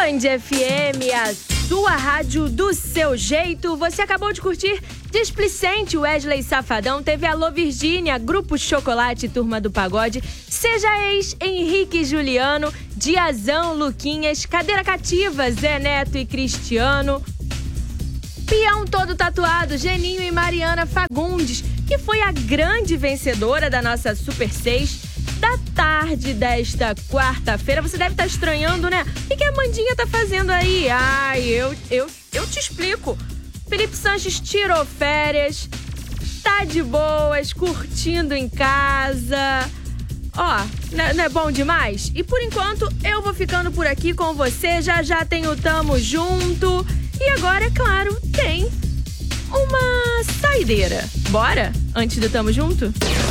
Band FM, a sua rádio do seu jeito. Você acabou de curtir Displicente, Wesley Safadão, teve Alô Virgínia, Grupo Chocolate, Turma do Pagode, Seja Ex, Henrique e Juliano, Diazão, Luquinhas, Cadeira Cativa, Zé Neto e Cristiano, Peão Todo Tatuado, Geninho e Mariana Fagundes, que foi a grande vencedora da nossa Super 6 da tarde desta quarta-feira. Você deve estar estranhando, né? O que a Amandinha tá fazendo aí? Ai, eu te explico. Felipe Sanches tirou férias, tá de boas, curtindo em casa. Ó, não é bom demais? E por enquanto, eu vou ficando por aqui com você. Já tem o Tamo Junto. E agora, é claro, tem uma saideira. Bora? Antes do Tamo Junto?